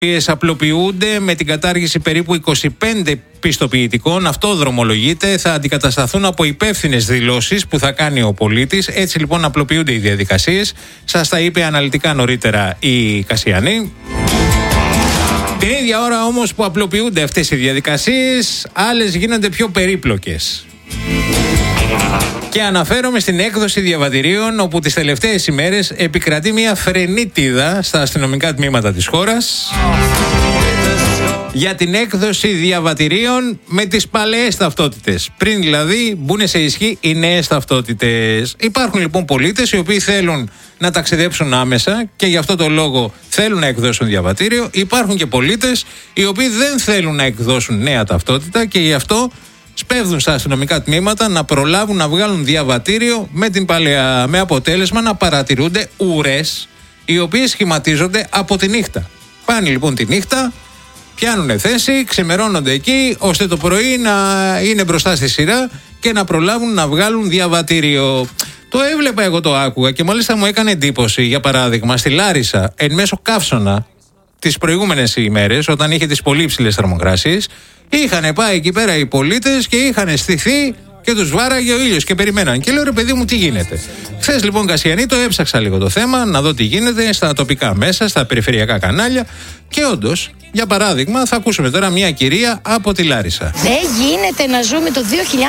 Απλοποιούνται με την κατάργηση περίπου 25 πιστοποιητικών. Αυτό δρομολογείται. Θα αντικατασταθούν από υπεύθυνες δηλώσεις που θα κάνει ο πολίτης. Έτσι λοιπόν απλοποιούνται οι διαδικασίες. Σας τα είπε αναλυτικά νωρίτερα η Κασιανή. Την ίδια ώρα όμως που απλοποιούνται αυτές οι διαδικασίες, άλλες γίνονται πιο περίπλοκες. Και αναφέρομαι στην έκδοση διαβατηρίων, όπου τις τελευταίες ημέρες επικρατεί μια φρενίτιδα στα αστυνομικά τμήματα της χώρας για την έκδοση διαβατηρίων με τις παλαιές ταυτότητες. Πριν δηλαδή μπουν σε ισχύ οι νέες ταυτότητες. Υπάρχουν λοιπόν πολίτες οι οποίοι θέλουν να ταξιδέψουν άμεσα και γι' αυτό το λόγο θέλουν να εκδώσουν διαβατήριο. Υπάρχουν και πολίτες οι οποίοι δεν θέλουν να εκδώσουν νέα ταυτότητα και γι' αυτό σπέβδουν στα αστυνομικά τμήματα να προλάβουν να βγάλουν διαβατήριο με την παλαιά, με αποτέλεσμα να παρατηρούνται ουρές οι οποίες σχηματίζονται από τη νύχτα. Πάνε λοιπόν τη νύχτα, πιάνουν θέση, ξημερώνονται εκεί ώστε το πρωί να είναι μπροστά στη σειρά και να προλάβουν να βγάλουν διαβατήριο. Το έβλεπα, εγώ το άκουγα και μάλιστα μου έκανε εντύπωση, για παράδειγμα στη Λάρισα εν μέσω καύσωνα τις προηγούμενες ημέρες, όταν είχε τις πολύ υψηλές θερμοκρασίες, είχαν πάει εκεί πέρα οι πολίτες και είχαν στηθεί και τους βάραγε ο ήλιος και περιμέναν. Και λέω, ρε παιδί μου, τι γίνεται. Χθες λοιπόν, Κασιανή, το έψαξα λίγο το θέμα, να δω τι γίνεται στα τοπικά μέσα, στα περιφερειακά κανάλια. Και όντως, για παράδειγμα, θα ακούσουμε τώρα μια κυρία από τη Λάρισα. Δεν γίνεται να ζούμε το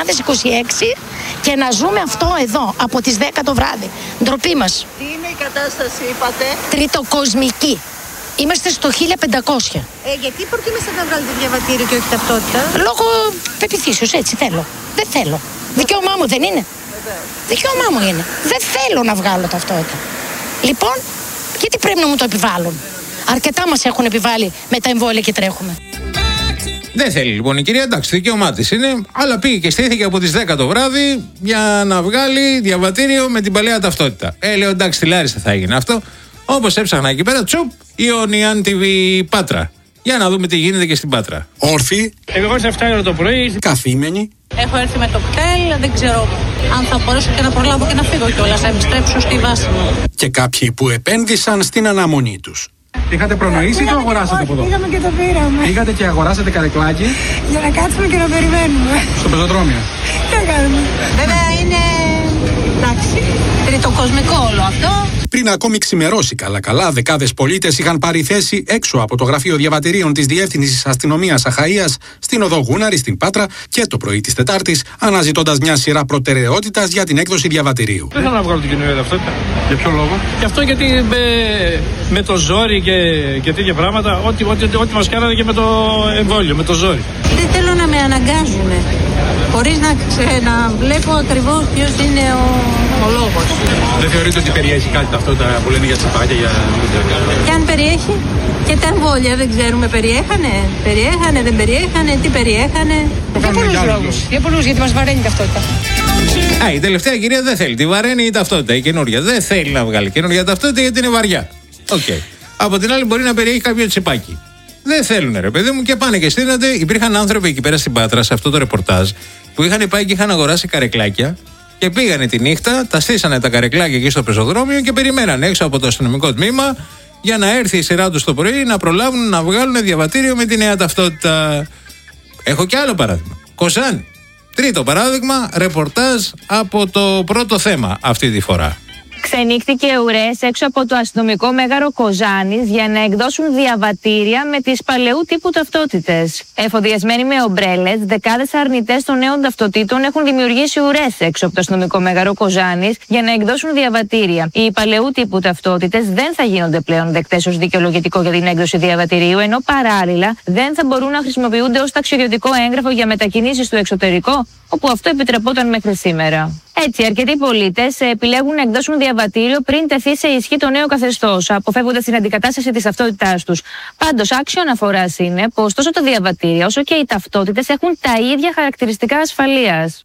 2026 και να ζούμε αυτό εδώ από τις 10 το βράδυ. Ντροπή μας. Τι είναι η κατάσταση, είπατε? Τριτοκοσμική. Είμαστε στο 1500. Γιατί προτιμήσατε να βγάλετε διαβατήριο και όχι ταυτότητα? Λόγω πεποιθήσεως, έτσι θέλω. Δεν θέλω. Δικαίωμά μου δεν είναι? Δικαίωμά μου είναι. Δεν θέλω να βγάλω ταυτότητα. Λοιπόν, γιατί πρέπει να μου το επιβάλλουν? Αρκετά μας έχουν επιβάλει με τα εμβόλια και τρέχουμε. Δεν θέλει λοιπόν η κυρία, εντάξει, δικαίωμά της είναι, αλλά πήγε και στήθηκε από τις 10 το βράδυ για να βγάλει διαβατήριο με την παλαιά ταυτότητα. Λέω, εντάξει, στη Λάρισα θα έγινε αυτό. Όπως έψαχνα εκεί πέρα, τσουπ, Ιωνιάν TV Πάτρα. Για να δούμε τι γίνεται και στην Πάτρα. Όρθιοι. Εγώ σε 7 ώρα το πρωί. Καθήμενοι. Έχω έρθει με το κτέλ, δεν ξέρω αν θα μπορέσω και να προλάβω και να φύγω κιόλας, να επιστρέψω στη βάση μου. Και κάποιοι που επένδυσαν στην αναμονή τους. Είχατε προνοήσει ή το αγοράσατε από εδώ? Πήγαμε και το πήραμε. Πήγατε και αγοράσατε καρεκλάκι. Για να κάτσουμε και να περιμένουμε. Στο πεζοδρόμιο. Τι κάνουμε. Βέβαια είναι, εντάξει, τριτοκοσμικό όλο αυτό. Πριν ακόμη ξημερώσει καλά, δεκάδες πολίτες είχαν πάρει θέση έξω από το γραφείο διαβατηρίων της Διεύθυνσης Αστυνομίας Αχαΐας στην οδό Γούναρη στην Πάτρα και το πρωί της Τετάρτης, αναζητώντας μια σειρά προτεραιότητας για την έκδοση διαβατηρίου. Δεν θέλω να βγάλω την καινούργια ταυτότητα. Για ποιο λόγο? Γι' αυτό γιατί με το ζόρι και τέτοια πράγματα, ό,τι μας κάνανε και με το εμβόλιο, με το ζόρι. Δεν θέλω να με αναγκάζουν, χωρίς να βλέπω ακριβώς ποιος είναι ο λόγος. Δεν θεωρείτε ότι περιέχει κάτι ταυτότητα που λένε για τσιπάκια, για... Και αν περιέχει, και τα εμβόλια δεν ξέρουμε, περιέχανε, δεν περιέχανε, τι περιέχανε. Για πολλούς λόγους. Για πολλούς, γιατί μας βαραίνει η ταυτότητα. Η τελευταία κυρία δεν θέλει. Τη βαραίνει η ταυτότητα, η καινούργια. Δεν θέλει να βγάλει καινούργια ταυτότητα γιατί είναι βαριά. Okay. Από την άλλη, μπορεί να περιέχει κάποιο τσιπάκι. Δεν θέλουν, ρε παιδί μου, και πάνε και στείνονται. Υπήρχαν άνθρωποι εκεί πέρα στην Πάτρα, σε αυτό το ρεπορτάζ, που είχαν πάει και είχαν αγοράσει καρεκλάκια και πήγανε τη νύχτα, τα στήσανε τα καρεκλάκια εκεί στο πεζοδρόμιο και περιμέναν έξω από το αστυνομικό τμήμα για να έρθει η σειρά του το πρωί να προλάβουν να βγάλουν διαβατήριο με τη νέα ταυτότητα. Έχω και άλλο παράδειγμα. Κοζάνη. Τρίτο παράδειγμα, ρεπορτάζ από το πρώτο θέμα αυτή τη φορά. Ξενύχτηκε ουρές έξω από το αστυνομικό μέγαρο Κοζάνης για να εκδώσουν διαβατήρια με τις παλαιού τύπου ταυτότητες. Εφοδιασμένοι με ομπρέλες, δεκάδες αρνητές των νέων ταυτοτήτων έχουν δημιουργήσει ουρές έξω από το αστυνομικό μέγαρο Κοζάνης για να εκδώσουν διαβατήρια. Οι παλαιού τύπου ταυτότητες δεν θα γίνονται πλέον δεκτές ως δικαιολογητικό για την έκδοση διαβατηρίου, ενώ παράλληλα δεν θα μπορούν να χρησιμοποιούνται ως ταξιδιωτικό έγγραφο για μετακινήσεις στο εξωτερικό, όπου αυτό επιτρεπόταν μέχρι σήμερα. Έτσι, αρκετοί πολίτες επιλέγουν να εκδώσουν διαβατήριο πριν τεθεί σε ισχύ το νέο καθεστώς, αποφεύγοντας την αντικατάσταση της ταυτότητάς τους. Πάντως, άξιο αναφοράς είναι πως τόσο το διαβατήριο όσο και οι ταυτότητες έχουν τα ίδια χαρακτηριστικά ασφαλείας.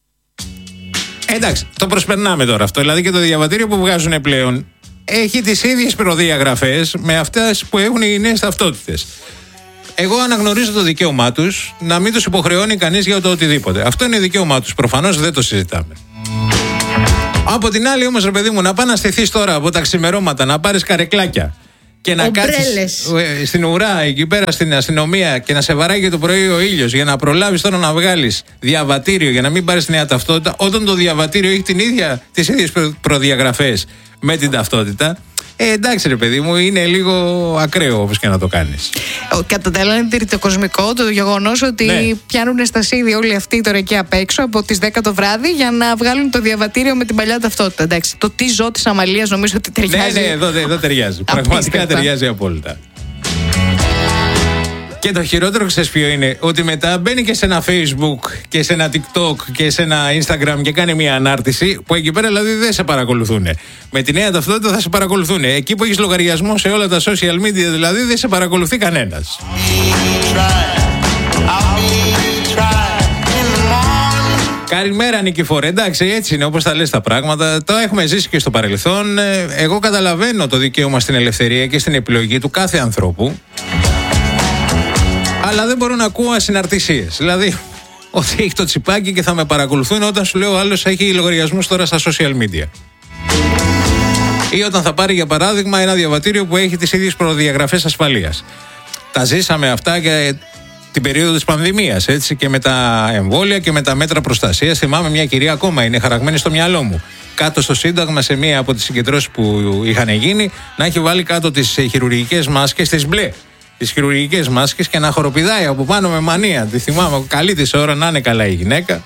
Εντάξει, το προσπερνάμε τώρα αυτό. Δηλαδή και το διαβατήριο που βγάζουν πλέον έχει τις ίδιες προδιαγραφές με αυτές που έχουν οι νέες ταυτότητες. Εγώ αναγνωρίζω το δικαίωμά τους να μην τους υποχρεώνει κανείς για το οτιδήποτε. Αυτό είναι δικαίωμά τους. Προφανώς δεν το συζητάμε. Από την άλλη όμως, ρε παιδί μου, να πας να στηθείς τώρα από τα ξημερώματα, να πάρεις καρεκλάκια και να κάτσεις στην ουρά εκεί πέρα στην αστυνομία και να σε βαράγει το πρωί ο ήλιος για να προλάβεις τώρα να βγάλεις διαβατήριο για να μην πάρεις νέα ταυτότητα, όταν το διαβατήριο έχει τις ίδιες προδιαγραφές με την ταυτότητα. Εντάξει ρε παιδί μου, είναι λίγο ακραίο όπως και να το κάνεις. Κατά τα άλλα είναι τριτοκοσμικό το γεγονός ότι πιάνουν στασίδι όλοι αυτοί τώρα εκεί απ' έξω από τις 10 το βράδυ για να βγάλουν το διαβατήριο με την παλιά ταυτότητα. Εντάξει, το τι ζω της Αμαλίας νομίζω ότι ταιριάζει. Ναι, εδώ ταιριάζει. Πραγματικά ταιριάζει απόλυτα. Και το χειρότερο, ξέρεις ποιο είναι, ότι μετά μπαίνει και σε ένα Facebook και σε ένα TikTok και σε ένα Instagram και κάνει μια ανάρτηση που εκεί πέρα δηλαδή δεν σε παρακολουθούν. Με τη νέα ταυτότητα θα σε παρακολουθούν. Εκεί που έχεις λογαριασμό σε όλα τα social media δηλαδή δεν σε παρακολουθεί κανένας. Καλημέρα Νικηφόρε. Εντάξει, έτσι είναι όπως τα λες τα πράγματα. Το έχουμε ζήσει και στο παρελθόν. Εγώ καταλαβαίνω το δικαίωμα στην ελευθερία και στην επιλογή του κάθε ανθρώπου. Αλλά δεν μπορώ να ακούω ασυναρτησίες. Δηλαδή, ότι έχει το τσιπάκι και θα με παρακολουθούν όταν σου λέω ο άλλος έχει λογαριασμούς τώρα στα social media. Ή όταν θα πάρει για παράδειγμα ένα διαβατήριο που έχει τις ίδιες προδιαγραφές ασφαλείας. Τα ζήσαμε αυτά και την περίοδο της πανδημίας, έτσι, και με τα εμβόλια και με τα μέτρα προστασίας. Θυμάμαι μια κυρία, ακόμα είναι χαραγμένη στο μυαλό μου, κάτω στο Σύνταγμα σε μία από τις συγκεντρώσεις που είχαν γίνει, να έχει βάλει κάτω τις χειρουργικές μάσκες, τις μπλε. Τις χειρουργικές μάσκες και να χοροπηδάει από πάνω με μανία. Τη θυμάμαι, καλή της ώρα, να είναι καλά η γυναίκα.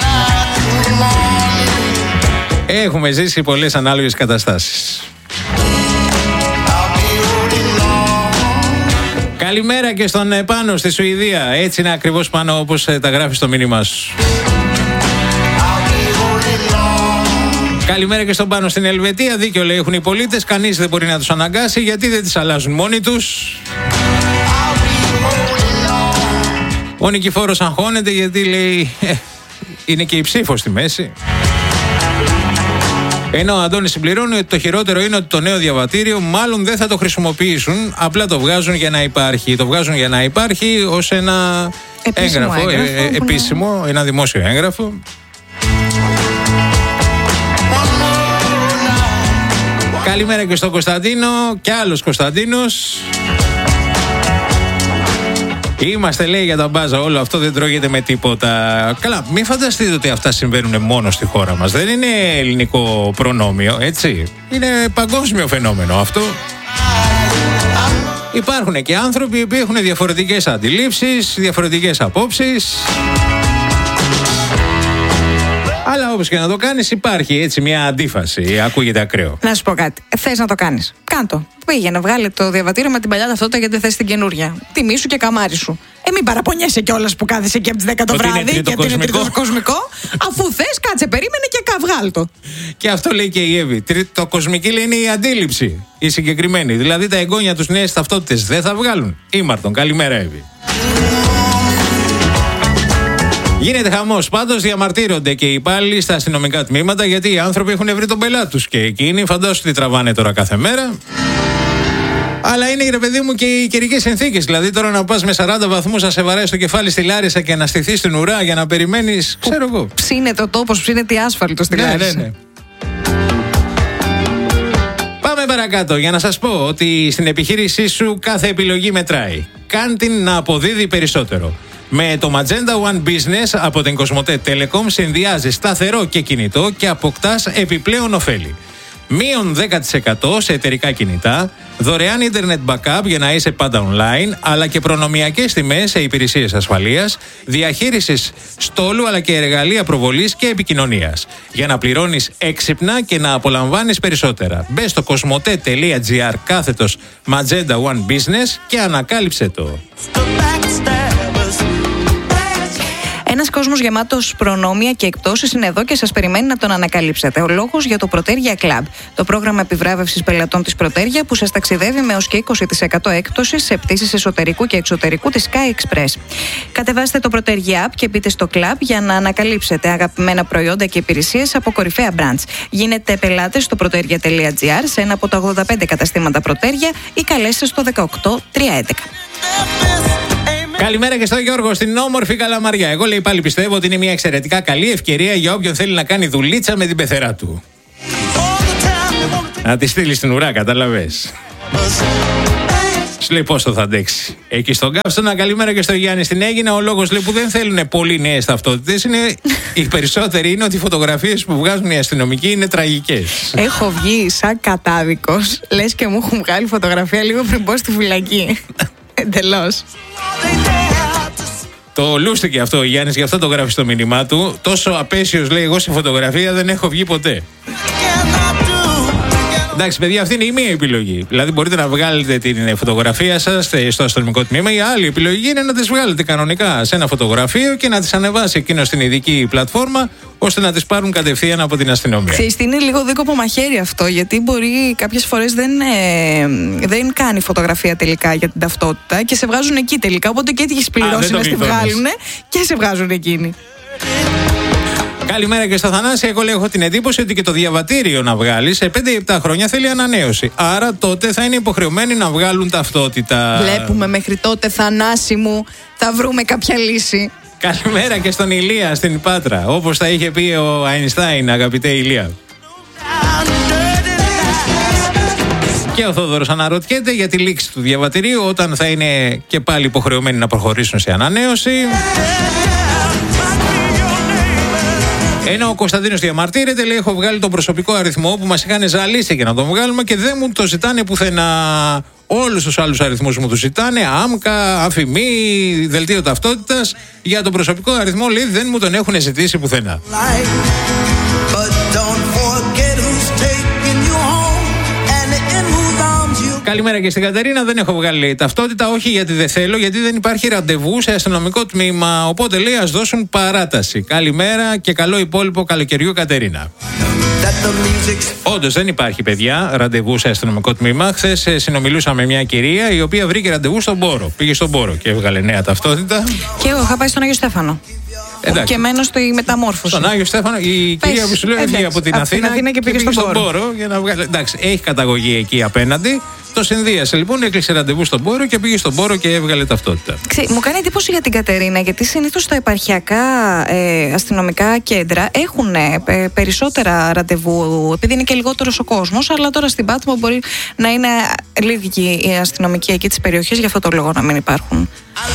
Έχουμε ζήσει πολλές ανάλογες καταστάσεις. Καλημέρα και στον Πάνο στη Σουηδία. Έτσι είναι ακριβώς πάνω όπως τα γράφει στο μήνυμά σου. Καλημέρα και στον Πάνο στην Ελβετία. Δίκιο λέει έχουν οι πολίτες. Κανείς δεν μπορεί να τους αναγκάσει γιατί δεν τις αλλάζουν μόνοι τους. Ο Νικηφόρος αγχώνεται γιατί λέει είναι και η ψήφος στη μέση. Ενώ ο Αντώνης συμπληρώνει ότι το χειρότερο είναι ότι το νέο διαβατήριο μάλλον δεν θα το χρησιμοποιήσουν, απλά το βγάζουν για να υπάρχει. Το βγάζουν για να υπάρχει ως ένα έγγραφο, επίσημο, ένα δημόσιο έγγραφο. Καλημέρα και στον Κωνσταντίνο και άλλος Κωνσταντίνος. Είμαστε λέει για τα μπάζα, όλο αυτό δεν τρώγεται με τίποτα. Καλά, μην φανταστείτε ότι αυτά συμβαίνουν μόνο στη χώρα μας. Δεν είναι ελληνικό προνόμιο, έτσι. Είναι παγκόσμιο φαινόμενο αυτό. Υπάρχουν και άνθρωποι που έχουν διαφορετικές αντιλήψεις, διαφορετικές απόψεις. Αλλά όπως και να το κάνεις υπάρχει έτσι μια αντίφαση. Ακούγεται ακραίο. Να σου πω κάτι. Θες να το κάνεις? Κάντο. Πήγαινε, βγάλε το διαβατήριο με την παλιά ταυτότητα γιατί δεν θες την καινούρια. Τιμή σου και καμάρι σου. Μην παραπονιέσαι κιόλας που κάθεσαι εκεί από τις 10 το βράδυ γιατί είναι τριτοκοσμικό. Αφού θες, κάτσε, περίμενε και βγάλ το. Και αυτό λέει και η Εύη. Το κοσμική λέει είναι η αντίληψη. Η συγκεκριμένη. Δηλαδή τα εγγόνια τους νέες ταυτότητες δεν θα βγάλουν. Ήμαρτον. Καλημέρα, Εύη. Γίνεται χαμός. Πάντως διαμαρτύρονται και οι υπάλληλοι στα αστυνομικά τμήματα γιατί οι άνθρωποι έχουν βρει τον πελάτη τους. Και εκείνοι φαντάσου τι τραβάνε τώρα κάθε μέρα. Αλλά είναι ρε παιδί μου και οι καιρικές συνθήκες. Δηλαδή τώρα να πας με 40 βαθμούς να σε βαράει στο κεφάλι στη Λάρισα και να στηθείς στην ουρά για να περιμένεις. Ξέρω εγώ. Ψήνεται ο τόπος, ψήνεται η άσφαλτο στη Λάρισα. Ναι. Πάμε παρακάτω για να σας πω ότι στην επιχείρησή σου κάθε επιλογή μετράει. Κάν την να αποδίδει περισσότερο. Με το Magenta One Business από την Cosmote Telecom συνδυάζεις σταθερό και κινητό και αποκτάς επιπλέον ωφέλη. Μείον 10% σε εταιρικά κινητά, δωρεάν ίντερνετ backup για να είσαι πάντα online, αλλά και προνομιακές τιμές σε υπηρεσίες ασφαλείας, διαχείρισης στόλου αλλά και εργαλεία προβολής και επικοινωνίας. Για να πληρώνεις έξυπνα και να απολαμβάνεις περισσότερα. Μπες στο cosmote.gr/Magenta One Business και ανακάλυψε το. Ένας κόσμος γεμάτος προνόμια και εκπτώσεις είναι εδώ και σας περιμένει να τον ανακαλύψετε. Ο λόγος για το Proteria Club, το πρόγραμμα επιβράβευσης πελατών της Proteria που σας ταξιδεύει με ως και 20% έκπτωση σε πτήσεις εσωτερικού και εξωτερικού της Sky Express. Κατεβάστε το Proteria App και μπείτε στο Club για να ανακαλύψετε αγαπημένα προϊόντα και υπηρεσίες από κορυφαία brands. Γίνετε πελάτες στο proteria.gr σε ένα από τα 85 καταστήματα Proteria ή καλέστε στο 18311. Καλημέρα και στον Γιώργο στην όμορφη Καλαμαριά. Εγώ λέει πάλι πιστεύω ότι είναι μια εξαιρετικά καλή ευκαιρία για όποιον θέλει να κάνει δουλίτσα με την πεθερά του. Να τη στείλει στην ουρά, κατάλαβες. Σου λέει πόσο θα αντέξει. Εκεί στον Καύστωνα, καλημέρα και στο Γιάννη στην Αίγινα. Ο λόγος λέει που δεν θέλουν πολύ νέες ταυτότητες είναι. Οι περισσότεροι είναι ότι οι φωτογραφίες που βγάζουν οι αστυνομικοί είναι τραγικές. Έχω βγει σαν κατάδικος. Λες και μου έχουν βγάλει φωτογραφία λίγο πριν πω στη φυλακή. Εντελώς. Το λούστηκε αυτό ο Γιάννης, γι' αυτό το γράφει στο μήνυμά του. Τόσο απέσιος λέει: εγώ σε φωτογραφία δεν έχω βγει ποτέ. Εντάξει, παιδιά, αυτή είναι η μία επιλογή. Δηλαδή, μπορείτε να βγάλετε την φωτογραφία σας στο αστυνομικό τμήμα. Η άλλη επιλογή είναι να τις βγάλετε κανονικά σε ένα φωτογραφείο και να τις ανεβάσει εκείνο στην ειδική πλατφόρμα, ώστε να τις πάρουν κατευθείαν από την αστυνομία. Ξέρεις, είναι λίγο δίκοπο μαχαίρι αυτό, γιατί μπορεί κάποιες φορές δεν κάνει φωτογραφία τελικά για την ταυτότητα και σε βγάζουν εκεί τελικά. Οπότε και έχεις πληρώσει να στη βγάλουν και σε βγάζουν εκείνοι. Καλημέρα και στο Θανάση. Εγώ έχω την εντύπωση ότι και το διαβατήριο να βγάλει σε 5-7 χρόνια θέλει ανανέωση. Άρα τότε θα είναι υποχρεωμένοι να βγάλουν ταυτότητα. Βλέπουμε μέχρι τότε, Θανάση μου, θα βρούμε κάποια λύση. Καλημέρα και στον Ηλία στην Πάτρα. Όπως τα είχε πει ο Αϊνστάιν, αγαπητέ Ηλία. Και ο Θόδωρος αναρωτιέται για τη λήξη του διαβατηρίου όταν θα είναι και πάλι υποχρεωμένοι να προχωρήσουν σε ανανέωση. Ενώ ο Κωνσταντίνος διαμαρτύρεται, λέει: έχω βγάλει τον προσωπικό αριθμό που μας είχαν ζαλίσει για να τον βγάλουμε και δεν μου το ζητάνε πουθενά. Όλους τους άλλους αριθμούς μου τους ζητάνε. άμκα, αφημί, δελτίο ταυτότητας. Για τον προσωπικό αριθμό, λέει, δεν μου τον έχουν ζητήσει πουθενά. Καλημέρα και στην Κατερίνα. Δεν έχω βγάλει ταυτότητα, όχι γιατί δεν θέλω, γιατί δεν υπάρχει ραντεβού σε αστυνομικό τμήμα. Οπότε λέει ας δώσουν παράταση. Καλημέρα και καλό υπόλοιπο καλοκαιριού, Κατερίνα. Όντως δεν υπάρχει, παιδιά, ραντεβού σε αστυνομικό τμήμα. Χθες συνομιλούσα με μια κυρία η οποία βρήκε ραντεβού στον Πόρο. Πήγε στον Πόρο και έβγαλε νέα ταυτότητα. Και εγώ είχα πάει στον Άγιο Στέφανο. Και μένω στη μεταμόρφωση. Στον Άγιο Στέφανο, η κυρία που σου λέω έβγαινε από την Αθήνα και πήγε στον Πόρο για να βγάλει. Εντάξει, έχει καταγωγή εκεί απέναντι. Το συνδύασε λοιπόν, έκλεισε ραντεβού στον Πόρο και πήγε στον Πόρο και έβγαλε ταυτότητα. Μου κάνει εντύπωση για την Κατερίνα, γιατί συνήθως τα επαρχιακά αστυνομικά κέντρα έχουν περισσότερα ραντεβού, επειδή είναι και λιγότερος ο κόσμος. Αλλά τώρα στην Πάτμο μπορεί να είναι λίγοι οι αστυνομικοί εκεί της περιοχής, γι' αυτό το λόγο να μην υπάρχουν.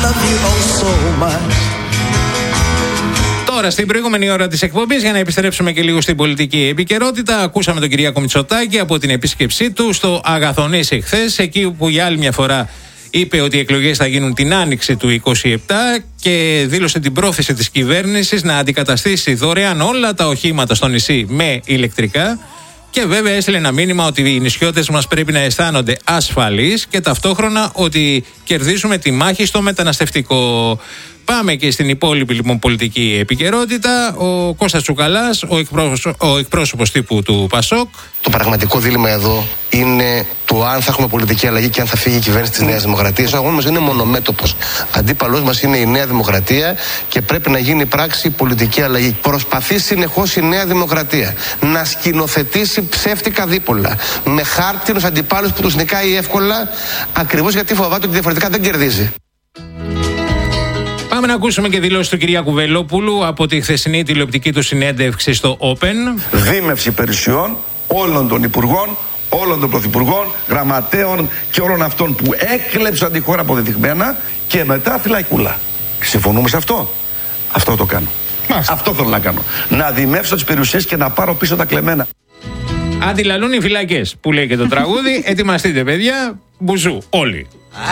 Τώρα, στην προηγούμενη ώρα της εκπομπής, για να επιστρέψουμε και λίγο στην πολιτική επικαιρότητα, ακούσαμε τον Κυριάκο Μητσοτάκη από την επίσκεψή του στο Αγαθονήσι χθες, εκεί που για άλλη μια φορά είπε ότι οι εκλογές θα γίνουν την άνοιξη του 27 και δήλωσε την πρόθεση της κυβέρνησης να αντικαταστήσει δωρεάν όλα τα οχήματα στο νησί με ηλεκτρικά. Και βέβαια έστειλε ένα μήνυμα ότι οι νησιώτες μας πρέπει να αισθάνονται ασφαλείς και ταυτόχρονα ότι κερδίζουμε τη μάχη στο μεταναστευτικό. Πάμε και στην υπόλοιπη λοιπόν πολιτική επικαιρότητα. Ο Κώστας Τσουκαλάς, ο εκπρόσωπος τύπου του ΠΑΣΟΚ. Το πραγματικό δίλημμα εδώ είναι το αν θα έχουμε πολιτική αλλαγή και αν θα φύγει η κυβέρνηση της Νέας Δημοκρατίας. Ο αγώνας μας είναι μονομέτωπος. Αντίπαλος μας είναι η Νέα Δημοκρατία και πρέπει να γίνει πράξη πολιτική αλλαγή. Προσπαθεί συνεχώς η Νέα Δημοκρατία να σκηνοθετήσει ψεύτικα δίπολα με χάρτινους αντιπάλους που τους νικάει εύκολα, ακριβώς γιατί φοβάται ότι διαφορετικά δεν κερδίζει. Πάμε να ακούσουμε και δηλώσεις του Κυριάκου Βελόπουλου από τη χθεσινή τηλεοπτική του συνέντευξη στο Open. Δίμευση περιουσιών όλων των υπουργών, όλων των πρωθυπουργών, γραμματέων και όλων αυτών που έκλεψαν τη χώρα αποδεδειγμένα και μετά φυλακούλα. Συμφωνούμε σε αυτό? Αυτό το κάνω. Αυτό θέλω να κάνω. Να δημεύσω τις περιουσίες και να πάρω πίσω τα κλεμμένα. Αντιλαλούν οι φυλακές που λέει και το τραγούδι. Ετοιμαστείτε, παιδιά, μπουζού, όλοι.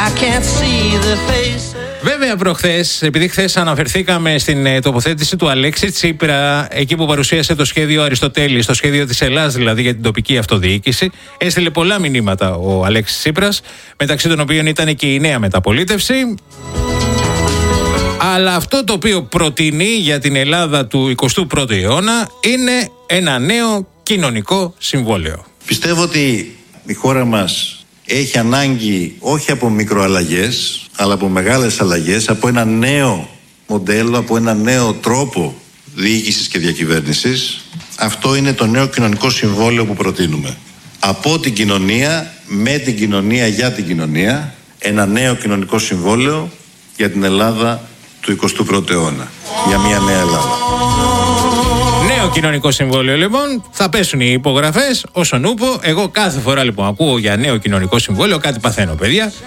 Βέβαια, προχθές, επειδή χθες αναφερθήκαμε στην τοποθέτηση του Αλέξη Τσίπρα, εκεί που παρουσίασε το σχέδιο Αριστοτέλης, το σχέδιο της Ελλάδας δηλαδή για την τοπική αυτοδιοίκηση, έστειλε πολλά μηνύματα ο Αλέξης Τσίπρας, μεταξύ των οποίων ήταν και η νέα μεταπολίτευση. Αλλά αυτό το οποίο προτείνει για την Ελλάδα του 21ου αιώνα είναι ένα νέο κοινωνικό συμβόλαιο. Πιστεύω ότι η χώρα μας έχει ανάγκη όχι από μικροαλλαγές, αλλά από μεγάλες αλλαγές, από ένα νέο μοντέλο, από ένα νέο τρόπο διοίκησης και διακυβέρνησης. Αυτό είναι το νέο κοινωνικό συμβόλαιο που προτείνουμε. Από την κοινωνία, με την κοινωνία, για την κοινωνία, ένα νέο κοινωνικό συμβόλαιο για την Ελλάδα του 21ου αιώνα. Για μια νέα Ελλάδα. Νέο κοινωνικό συμβόλαιο λοιπόν, θα πέσουν οι υπογραφές όσον ούπο. Εγώ κάθε φορά λοιπόν ακούω για νέο κοινωνικό συμβόλαιο, κάτι παθαίνω, παιδιά.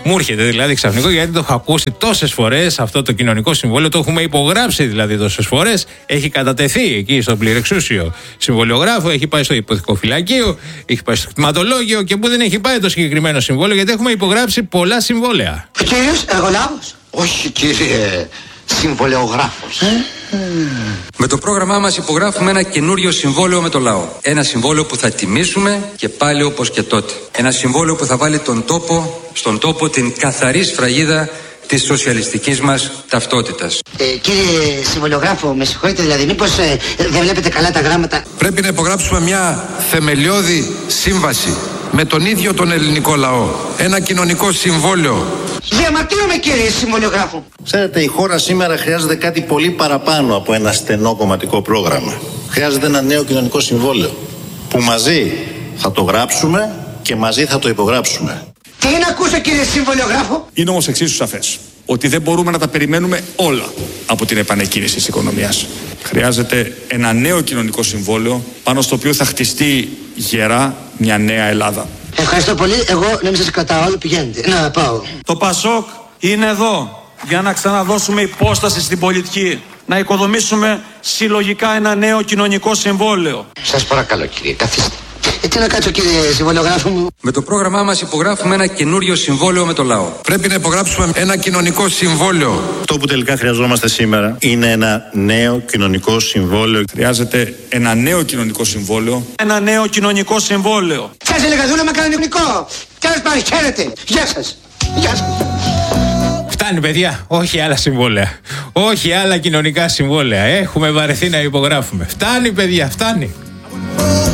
Μου έρχεται δηλαδή ξαφνικό, γιατί το έχω ακούσει τόσες φορές αυτό το κοινωνικό συμβόλαιο, το έχουμε υπογράψει δηλαδή τόσες φορές. Έχει κατατεθεί εκεί στο πληρεξούσιο συμβολιογράφο, έχει πάει στο υποθηκοφυλακείο, έχει πάει στο κτηματολόγιο και που δεν έχει πάει το συγκεκριμένο συμβόλαιο, γιατί έχουμε υπογράψει πολλά συμβόλαια. Ο κύριος εργολάβος? Όχι κύριε, συμβολιογράφος. Με το πρόγραμμά μας υπογράφουμε ένα καινούριο συμβόλαιο με το λαό. Ένα συμβόλαιο που θα τιμήσουμε και πάλι όπως και τότε. Ένα συμβόλαιο που θα βάλει στον τόπο την καθαρή σφραγίδα της σοσιαλιστικής μας ταυτότητας. Κύριε συμβολιογράφο, με συγχωρείτε, δηλαδή μήπως δεν βλέπετε καλά τα γράμματα? Πρέπει να υπογράψουμε μια θεμελιώδη σύμβαση με τον ίδιο τον ελληνικό λαό. Ένα κοινωνικό συμβόλαιο. Διαμαρτύρομαι κύριε συμβολιογράφο. Ξέρετε, η χώρα σήμερα χρειάζεται κάτι πολύ παραπάνω από ένα στενό κομματικό πρόγραμμα. Χρειάζεται ένα νέο κοινωνικό συμβόλαιο που μαζί θα το γράψουμε και μαζί θα το υπογράψουμε. Τι να ακούσω κύριε συμβολιογράφο? Είναι όμως εξίσου σαφές ότι δεν μπορούμε να τα περιμένουμε όλα από την επανεκκίνηση της οικονομίας. Χρειάζεται ένα νέο κοινωνικό συμβόλαιο πάνω στο οποίο θα χτιστεί γερά μια νέα Ελλάδα. Ευχαριστώ πολύ. Εγώ δεν σας κρατάω, όλο πηγαίνετε. Να πάω. Το Πασόκ είναι εδώ για να ξαναδώσουμε υπόσταση στην πολιτική. Να οικοδομήσουμε συλλογικά ένα νέο κοινωνικό συμβόλαιο. Σας παρακαλώ κύριε, καθίστε. Τι να κάτσω κύριε συμβολιογράφο μου? Με το πρόγραμμά μας υπογράφουμε ένα καινούριο συμβόλαιο με το λαό. Πρέπει να υπογράψουμε ένα κοινωνικό συμβόλαιο. Αυτό που τελικά χρειαζόμαστε σήμερα είναι ένα νέο κοινωνικό συμβόλαιο. Χρειάζεται ένα νέο κοινωνικό συμβόλαιο. Ένα νέο κοινωνικό συμβόλαιο. Σας έλεγα δούλεμα κανονικό. Τέλος πάντων, χαίρετε. Γεια σας. Γεια σας. Φτάνει παιδιά, όχι άλλα συμβόλαια. Όχι άλλα κοινωνικά συμβόλαια. Έχουμε βαρεθεί να υπογράφουμε. Φτάνει παιδιά, φτάνει.